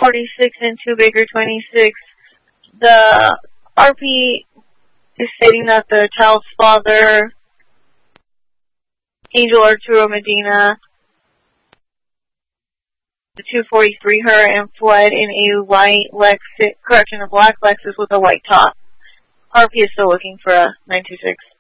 246 and 2 Baker 26. The RP is stating that the child's father, Angel Arturo Medina, the 243 her and fled in a white a black Lexus with a white top. RP is still looking for a 926.